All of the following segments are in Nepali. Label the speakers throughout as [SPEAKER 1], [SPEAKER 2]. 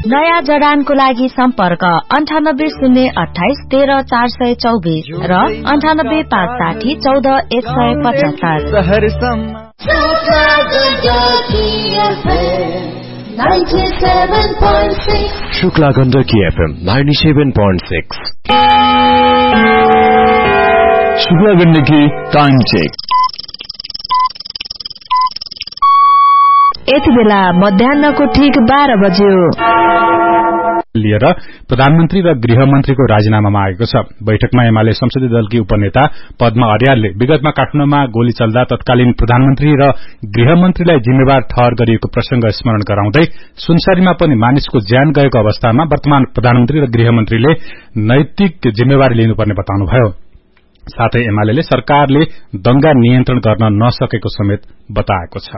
[SPEAKER 1] नयाँ जडानको लागि सम्पर्क 9808130424 र 985714
[SPEAKER 2] Shukla Gandaki FM 97.6
[SPEAKER 3] Shukla Gandaki time check
[SPEAKER 1] यति बेला मध्याहको ठीक 12 बज्यो
[SPEAKER 4] लिएर प्रधानमन्त्री र गृहमन्त्रीको राजीनामा मागेको छ। बैठकमा एमाले संसदीय दलकी उपनेता पद्मा अर्यालले विगतमा काठमाडौँमा गोली चल्दा तत्कालीन प्रधानमन्त्री र गृहमन्त्रीलाई जिम्मेवार ठहर गरिएको प्रसंग स्मरण गराउँदै सुनसरीमा पनि मानिसको ज्यान गएको अवस्थामा वर्तमान प्रधानमन्त्री र गृहमन्त्रीले नैतिक जिम्मेवारी लिनुपर्ने बताउनुभयो। साथै एमाले सरकारले दंगा नियन्त्रण गर्न नसकेको समेत बताएको छ।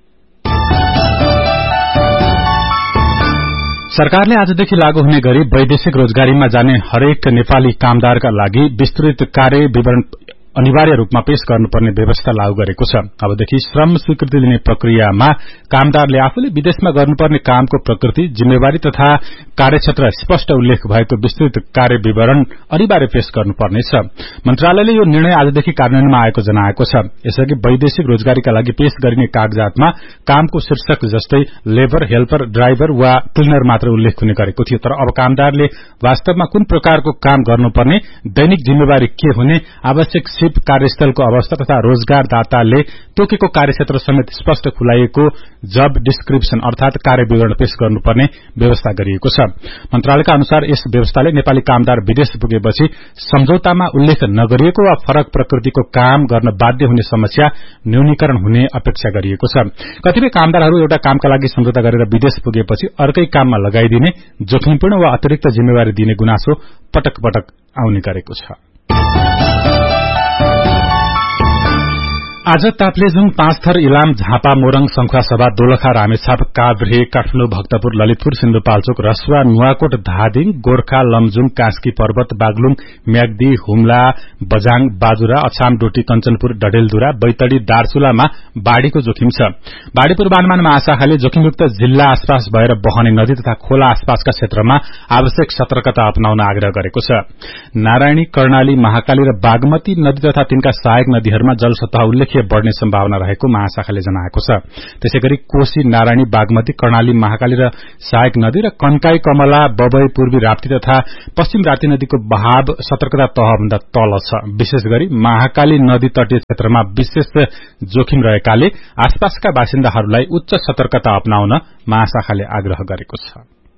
[SPEAKER 4] सरकारले आजदेखि लागू हुने गरी वैदेशिक रोजगारीमा जाने हरेक नेपाली कामदारका लागि विस्तृत कार्य विवरण अनिवार्य रूपमा पेश गर्नुपर्ने व्यवस्था लागू गरेको छ। अबदेखि श्रम स्वीकृति दिने प्रक्रियामा कामदारले आफूले विदेशमा गर्नुपर्ने कामको प्रकृति, जिम्मेवारी तथा कार्यक्षेत्र स्पष्ट उल्लेख भएको विस्तृत कार्य विवरण अनिवार्य पेश गर्नुपर्नेछ। मन्त्रालयले यो निर्णय आजदेखि कार्यान्वयनमा आएको जनाएको छ। यसअघि वैदेशिक रोजगारीका लागि पेश गरिने कागजातमा कामको शीर्षक जस्तै लेबर, हेल्पर, ड्राइभर वा क्लिनर मात्र उल्लेख हुने गरेको थियो। तर अब कामदारले वास्तवमा कुन प्रकारको काम गर्नुपर्ने, दैनिक जिम्मेवारी के हुने, आवश्यक सिप, कार्यस्थलको अवस्था तथा रोजगारदाताले तोकेको कार्यक्षेत्र समेत स्पष्ट खुलाइएको जब डिस्क्रिप्सन अर्थात कार्य विवरण पेश गर्नुपर्ने व्यवस्था गरिएको छ। मन्त्रालयका अनुसार यस व्यवस्थाले नेपाली कामदार विदेश पुगेपछि सम्झौतामा उल्लेख नगरिएको वा फरक प्रकृतिको काम गर्न बाध्य हुने समस्या न्यूनीकरण हुने अपेक्षा गरिएको छ। कतिपय कामदारहरू एउटा कामका लागि सम्झौता गरेर विदेश पुगेपछि अर्कै काममा लगाइदिने, जोखिमपूर्ण वा अतिरिक्त जिम्मेवारी दिने गुनासो पटक पटक आउने गरेको छ। आज ताप्लेजुङ, पाँचथर, इलाम, झापा, मोरङ, संखुवासभा, दोलखा, रामेछाप, काभ्रे, काठमाडौँ, भक्तपुर, ललितपुर, सिन्धुपाल्चोक, रसुवा, नुवाकोट, धादिङ, गोर्खा, लमजुङ, कास्की पर्वत, बागलुङ, म्याग्दी, हुम्ला, बजाङ, बाजुरा, अछाम, डोटी, कञ्चनपुर, डडेलधुरा, बैतडी, दार्चुलामा बाढ़ीको जोखिम छ। बाढ़ी पूर्वानुमान महाशाखाले जोखिमयुक्त जिल्ला आसपास भएर बहने नदी तथा खोला आसपासका क्षेत्रमा आवश्यक सतर्कता अपनाउन आग्रह गरेको छ। नारायणी, कर्णाली, महाकाली र बागमती नदी तथा तिनका सहायक नदीहरूमा जलसतह उल्लेख्य बढ़ने सम्भावना रहेको महाशाखाले जनाएको छ। त्यसैगरी कोशी, नारायणी, बागमती, कर्णाली, महाकाली र सहायक नदी र कन्काई, कमला, बबई, पूर्वी राप्ती तथा पश्चिम राप्ती नदीको बहाव सतर्कता तहभन्दा तल छ। विशेष गरी महाकाली नदी तटीय क्षेत्रमा विशेष जोखिम रहेकाले आसपासका बासिन्दाहरूलाई उच्च सतर्कता अपनाउन महाशाखाले आग्रह गरेको छ।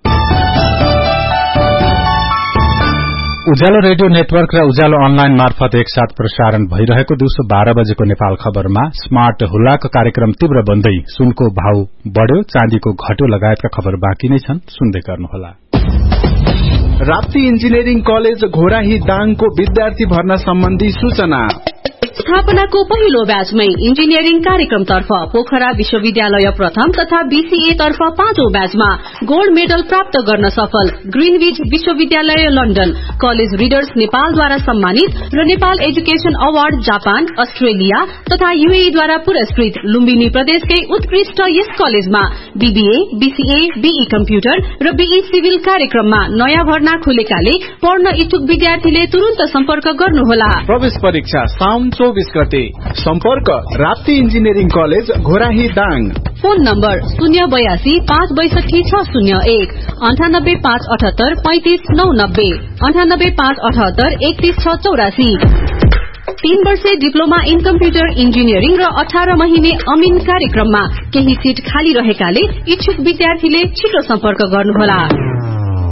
[SPEAKER 4] उज्यालो रेडियो नेटवर्क र उज्यालो अनलाइन मार्फत एकसाथ प्रसारण भइरहेको दिउँसो 12 बजेको नेपाल खबरमा स्मार्ट हुलाक कार्यक्रम तीव्र बन्दै सुनको भाव बढ़्यो, चाँदीको घट्यो लगायतका खबर बाँकी नै छन्, सुन्दै गर्नुहोला।
[SPEAKER 5] राप्ती इन्जिनियरिङ कलेज घोराही दाङको विद्यार्थी भर्ना सम्बन्धी सूचना।
[SPEAKER 6] स्थापनाको पहिलो ब्याचमै इन्जिनियरिङ कार्यक्रमतर्फ पोखरा विश्वविद्यालय प्रथम तथा बीसीए तर्फ 5औं ब्याचमा गोल्ड मेडल प्राप्त गर्न सफल ग्रीनविच विश्वविद्यालय लन्डन, कलेज रिडर्स नेपालद्वारा सम्मानित र Nepal education award Japan, Australia तथा यूएईद्वारा पुरस्कृत लुम्बिनी प्रदेशकै उत्कृष्ट यस कलेजमा बीबीए, बीसीए, बीई कम्प्युटर र बीई सिभिल कार्यक्रममा नयाँ भर्ना खुलेकाले पढ्न इच्छुक विद्यार्थीले तुरन्त सम्पर्क गर्नुहोला।
[SPEAKER 5] प्रवेश परीक्षा साउन 24 गते। सम्पर्क Rapti engineering college Ghorahi Dang.
[SPEAKER 6] Phone number 082 562 601 98 578 35 99 98 578 31 684। 3 वर्षे डिप्लोमा इन कम्प्युटर इन्जिनियरिङ र 18 महिने अमिन कार्यक्रममा केही सीट खाली रहेकाले इच्छुक विद्यार्थीले छिटो सम्पर्क गर्नुहोला।